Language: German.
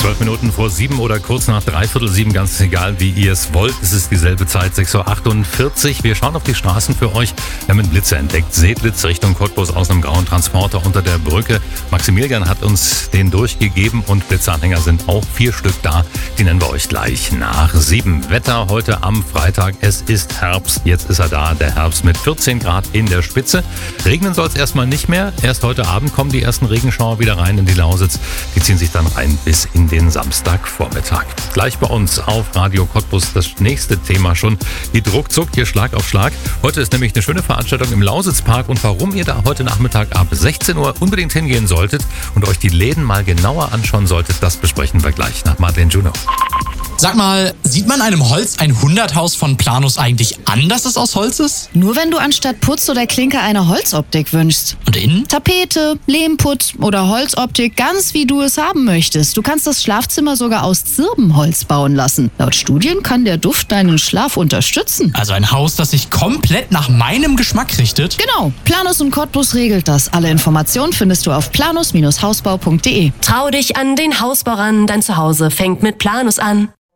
12 Minuten vor 7 oder kurz nach 6:45, ganz egal, wie ihr es wollt. Es ist dieselbe Zeit, 6:48 Uhr. Wir schauen auf die Straßen für euch. Wir haben einen Blitzer entdeckt. Seedlitz Richtung Cottbus aus einem grauen Transporter unter der Brücke. Maximilian hat uns den durchgegeben und Blitzeranhänger sind auch 4 Stück da. Die nennen wir euch gleich nach 7. Wetter heute am Freitag. Es ist Herbst. Jetzt ist er da, der Herbst mit 14 Grad in der Spitze. Regnen soll es erstmal nicht mehr. Erst heute Abend kommen die ersten Regenschauer wieder rein in die Lausitz. Die ziehen sich dann rein bis in den Samstagvormittag. Gleich bei uns auf Radio Cottbus das nächste Thema schon. Die Ruckzuck hier Schlag auf Schlag. Heute ist nämlich eine schöne Veranstaltung im Lausitzpark und warum ihr da heute Nachmittag ab 16 Uhr unbedingt hingehen solltet und euch die Läden mal genauer anschauen solltet, das besprechen wir gleich nach Madeleine Juno. Sag mal, sieht man einem Holz 100-Haus von Planus eigentlich an, dass es aus Holz ist? Nur wenn du anstatt Putz oder Klinke eine Holzoptik wünschst. Und innen? Tapete, Lehmputz oder Holzoptik, ganz wie du es haben möchtest. Du kannst das Schlafzimmer sogar aus Zirbenholz bauen lassen. Laut Studien kann der Duft deinen Schlaf unterstützen. Also ein Haus, das sich komplett nach meinem Geschmack richtet? Genau, Planus und Cottbus regelt das. Alle Informationen findest du auf planus-hausbau.de. Trau dich an den Hausbau ran, dein Zuhause fängt mit Planus an.